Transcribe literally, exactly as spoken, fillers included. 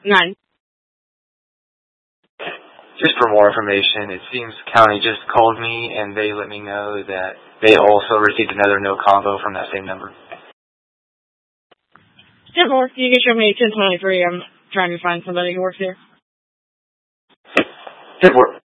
None. Just for more information, it seems county just called me and they let me know that they also received another no combo from that same number. ten four, you can show me ten twenty-three. I'm trying to find somebody who works here. ten four.